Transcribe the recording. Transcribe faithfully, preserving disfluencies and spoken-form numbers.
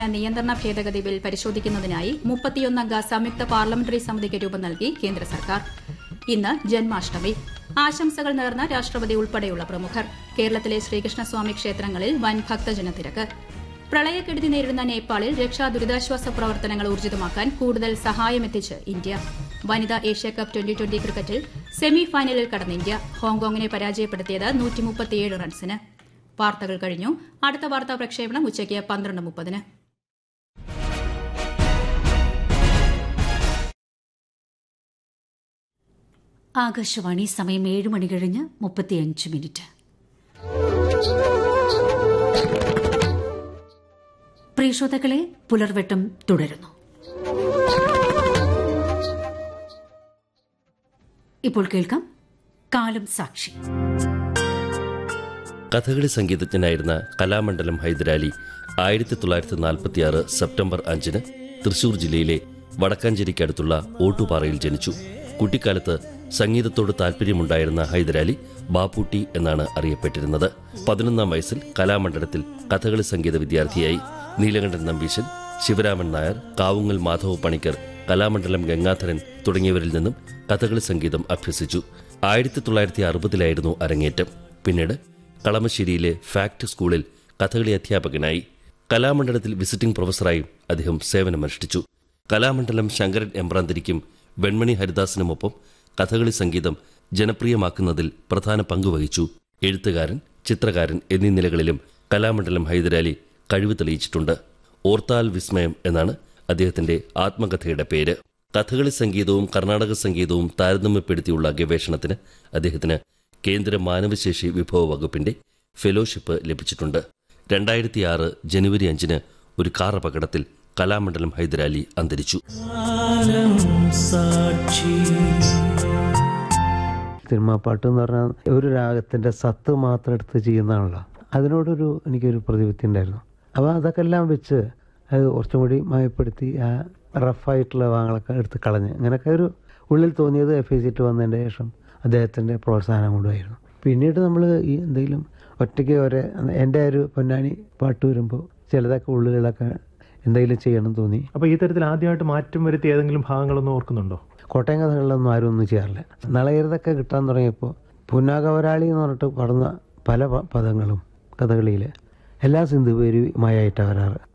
നിയന്ത്രണ ഭേദഗതി ബിൽ പരിശോധിക്കുന്നതിനായി മുപ്പത്തിയൊന്നംഗ സംയുക്ത പാർലമെന്ററി സമിതിക്ക് രൂപം നൽകി കേന്ദ്ര സർക്കാർ. ഇന്ന് ജന്മാഷ്ടമി. ആശംസകൾ നേർന്ന രാഷ്ട്രപതി ഉൾപ്പെടെയുള്ള പ്രമുഖർ. കേരളത്തിലെ ശ്രീകൃഷ്ണസ്വാമി ക്ഷേത്രങ്ങളിൽ വൻ ഭക്തജന തിരക്ക്. പ്രളയക്കെടുതി നേരിടുന്ന നേപ്പാളിൽ രക്ഷാ ദുരിതാശ്വാസ പ്രവർത്തനങ്ങൾ ഊർജിതമാക്കാൻ കൂടുതൽ സഹായമെത്തിച്ച് ഇന്ത്യ. വനിതാ ഏഷ്യാകപ്പ് ട്വന്റി ട്വന്റി ക്രിക്കറ്റിൽ സെമി ഫൈനലിൽ കടന്ന ഇന്ത്യ ഹോങ്കോങ്ങിനെ പരാജയപ്പെടുത്തിയത് നൂറ്റി മുപ്പത്തിയേഴ് റൺസിന്. വാർത്തകൾ കഴിഞ്ഞു. അടുത്ത വാർത്താ പ്രക്ഷേപണം ഉച്ചയ്ക്ക് പന്ത്രണ്ട് മുപ്പതിന്. ആകാശവാണി. സമയം ഏഴ് മണി കഴിഞ്ഞ് മുപ്പത്തിയഞ്ച് മിനിറ്റ്. പ്രിയ ശ്രോതാക്കളെ, പുലർവെട്ടം തുടരുന്നു. ഇപ്പോൾ കേൾക്കാം കാലം സാക്ഷി. കഥകളി സംഗീതജ്ഞനായിരുന്ന കലാമണ്ഡലം ഹൈദരാലി ആയിരത്തി തൊള്ളായിരത്തി നാൽപ്പത്തിയാറ് സെപ്റ്റംബർ അഞ്ചിന് തൃശൂർ ജില്ലയിലെ വടക്കാഞ്ചേരിക്കടുത്തുള്ള ഓട്ടുപാറയിൽ ജനിച്ചു. കുട്ടിക്കാലത്ത് സംഗീതത്തോട് താൽപര്യമുണ്ടായിരുന്ന ഹൈദരാലി ബാപ്പൂട്ടി എന്നാണ് അറിയപ്പെട്ടിരുന്നത്. പതിനൊന്നാം വയസ്സിൽ കലാമണ്ഡലത്തിൽ കഥകളി സംഗീത വിദ്യാർത്ഥിയായി. നീലകണ്ഠൻ നമ്പീശൻ, ശിവരാമൻ നായർ, കാവുങ്ങൽ മാധവ പണിക്കർ, കലാമണ്ഡലം ഗംഗാധരൻ തുടങ്ങിയവരിൽ നിന്നും കഥകളി സംഗീതം അഭ്യസിച്ചു. ആയിരത്തി തൊള്ളായിരത്തി അറുപതിലായിരുന്നു അരങ്ങേറ്റം. പിന്നീട് കളമശ്ശേരിയിലെ ഫാക്ട് സ്കൂളിൽ കഥകളി അധ്യാപകനായി. കലാമണ്ഡലത്തിൽ വിസിറ്റിംഗ് പ്രൊഫസറായും അദ്ദേഹം സേവനമനുഷ്ഠിച്ചു. കലാമണ്ഡലം ശങ്കരൻ എമ്പ്രാന്തിരിക്കും വെൺമണി ഹരിദാസിനുമൊപ്പം കഥകളി സംഗീതം ജനപ്രിയമാക്കുന്നതിൽ പ്രധാന പങ്കുവഹിച്ചു. എഴുത്തുകാരൻ, ചിത്രകാരൻ എന്നീ നിലകളിലും കലാമണ്ഡലം ഹൈദരാലി കഴിവ് തെളിയിച്ചിട്ടുണ്ട്. ഓർത്താൽ വിസ്മയം എന്നാണ് അദ്ദേഹത്തിന്റെ ആത്മകഥയുടെ പേര്. കഥകളി സംഗീതവും കർണാടക സംഗീതവും താരതമ്യപ്പെടുത്തിയുള്ള ഗവേഷണത്തിന് അദ്ദേഹത്തിന് കേന്ദ്ര മാനവശേഷി വിഭവ വകുപ്പിന്റെ ഫെലോഷിപ്പ് ലഭിച്ചിട്ടുണ്ട്. രണ്ടായിരത്തിയാറ് ജനുവരി അഞ്ചിന് ഒരു കാർ അപകടത്തിൽ കലാമണ്ഡലം ഹൈദരാലി അന്തരിച്ചു. സിനിമാപ്പാട്ട് എന്ന് പറഞ്ഞാൽ ഒരു രാഗത്തിന്റെ സത്ത് മാത്രം എടുത്ത് ചെയ്യുന്നതാണല്ലോ. അതിനോടൊരു എനിക്കൊരു പ്രതിപത്തി ഉണ്ടായിരുന്നു. അപ്പോൾ അതൊക്കെ എല്ലാം വെച്ച് അത് കുറച്ചും കൂടി മയപ്പെടുത്തി ആ റഫായിട്ടുള്ള ഭാഗങ്ങളൊക്കെ എടുത്ത് കളഞ്ഞ് അങ്ങനെയൊക്കെ ഒരു ഉള്ളിൽ തോന്നിയത് എഫ് ഐ സിറ്റ് വന്നതിൻ്റെ ശേഷം അദ്ദേഹത്തിൻ്റെ പ്രോത്സാഹനം കൊണ്ടുമായിരുന്നു. പിന്നീട് നമ്മൾ ഈ എന്തെങ്കിലും ഒറ്റയ്ക്ക് ഒരേ എൻ്റെ ഒരു പൊന്നാനി പാട്ട് വരുമ്പോൾ ചിലതൊക്കെ ഉള്ളിലൊക്കെ എന്തെങ്കിലും ചെയ്യണം തോന്നി. അപ്പോൾ ഈ തരത്തിൽ ആദ്യമായിട്ട് മാറ്റം വരുത്തി ഏതെങ്കിലും ഭാഗങ്ങളൊന്നും ഓർക്കുന്നുണ്ടോ? കോട്ടയം കഥകളിലൊന്നും ആരും ഒന്നും ചെയ്യാറില്ല. നളയരുതൊക്കെ കിട്ടാൻ തുടങ്ങിയപ്പോൾ പുന്നാകവരാളി എന്ന് പറഞ്ഞിട്ട് പാടുന്ന പല പദങ്ങളും കഥകളിയിൽ എല്ലാ സിന്ധുപേരുമായിട്ടാണ് വരാറ്.